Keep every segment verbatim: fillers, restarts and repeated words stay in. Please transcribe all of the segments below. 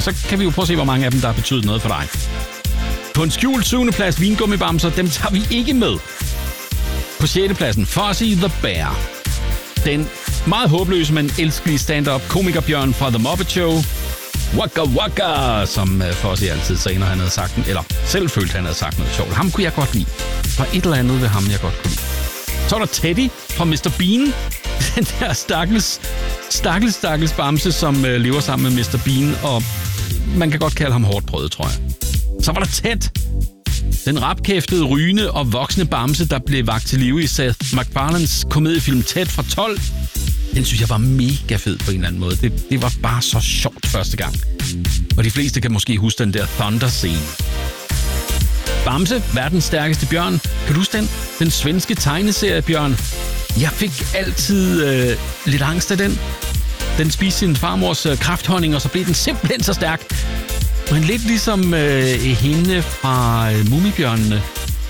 og så kan vi jo prøve at se, hvor mange af dem, der har betydet noget for dig. På en skjult syvende plads, vingummibamser, dem tager vi ikke med. På sjette pladsen, Fozzie the Bear. Den meget håbløse, men elskelige stand-up komikerbjørn fra The Muppet Show. Waka waka, som Fozzie altid sagde, når han havde sagt den, eller selv følte, han havde sagt noget sjovt. Ham kunne jeg godt lide. Der var et eller andet ved ham, jeg godt kunne lide. Så var der Teddy fra mister Bean. Den der stakkels, stakkels, stakkels bamse, som øh, lever sammen med mister Bean, og man kan godt kalde ham hårdt prøvet, tror jeg. Så var der Ted. Den rapkæftede, rygende og voksne bamse, der blev vagt til live i Seth MacFarlanes komediefilm Ted fra tolv. Den synes jeg var mega fed på en eller anden måde. Det, det var bare så sjovt første gang. Og de fleste kan måske huske den der Thunder-scene. Bamse, verdens stærkeste bjørn. Kan du huske den? Den svenske tegneseriebjørn. Jeg fik altid øh, lidt angst af den. Den spiste sin farmors øh, krafthonning, og så blev den simpelthen så stærk. Men lidt ligesom øh, hende fra øh, Mumibjørnene,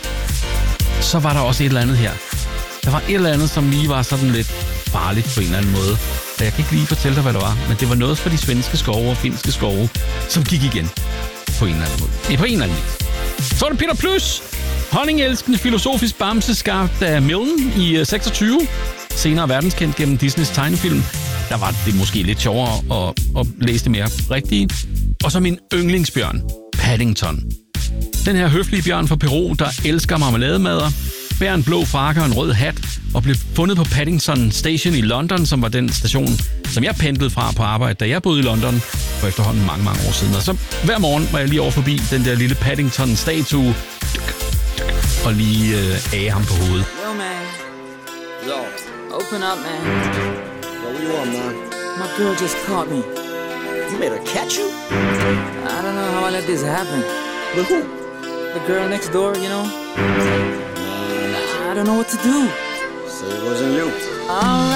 så var der også et eller andet her. Der var et eller andet, som lige var sådan lidt farligt på en eller anden måde. Jeg kan ikke lige fortælle dig, hvad det var, men det var noget for de svenske skove og finske skove, som gik igen på en eller anden måde. Ja, på en eller anden vis. Så er det Peter Plys. Honningelskende filosofisk bamse skabt af Milne i seksogtyve. Senere verdenskendt gennem Disneys tegnefilm. Der var det måske lidt sjovere at, at læse det mere rigtige. Og så min yndlingsbjørn, Paddington. Den her høflige bjørn fra Peru, der elsker marmelademader, bærer en blå frakke og en rød hat, og blev fundet på Paddington Station i London, som var den station, som jeg pendlede fra på arbejde, da jeg boede i London for efterhånden mange, mange år siden. Og så hver morgen var jeg lige over forbi den der lille Paddington-statue og lige øh, age ham på hovedet. Yo, man. Yo. Open up, man. Yo, what you want, man? My girl just caught me. You made her catch you? I don't know how I let this happen. With who? The girl next door, you know? I don't know what to do. Say it wasn't you. All right.